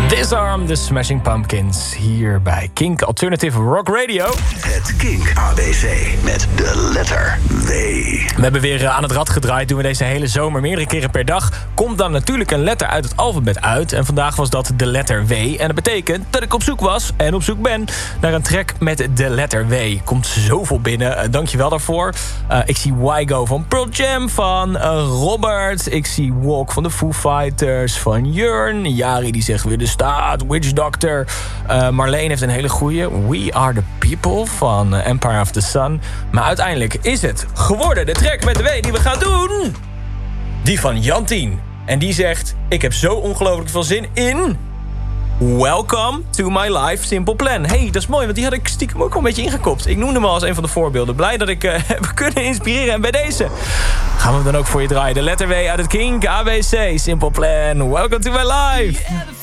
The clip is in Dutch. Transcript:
Disarm the Smashing Pumpkins hier bij Kink Alternative Rock Radio. Het Kink ABC met de letter W. We hebben weer aan het rad gedraaid, doen we deze hele zomer meerdere keren per dag. Komt dan natuurlijk een letter uit het alfabet uit. En vandaag was dat de letter W. En dat betekent dat ik op zoek was en op zoek ben naar een track met de letter W. Komt zoveel binnen, dankjewel daarvoor. Ik zie Why Go van Pearl Jam, van Robert. Ik zie Walk van de Foo Fighters, van Jurn. Jari die zegt weer de staat, Witch Doctor. Marleen heeft een hele goeie. We Are The People van Empire of the Sun. Maar uiteindelijk is het geworden de track met de W die we gaan doen. Die van Jantien. En die zegt, ik heb zo ongelooflijk veel zin in Welcome to My Life Simple Plan. Hey, dat is mooi, want die had ik stiekem ook al een beetje ingekopt. Ik noemde hem al als een van de voorbeelden. Blij dat ik heb kunnen inspireren. En bij deze gaan we hem dan ook voor je draaien. De letter W uit het Kink ABC Simple Plan. Welcome to My Life.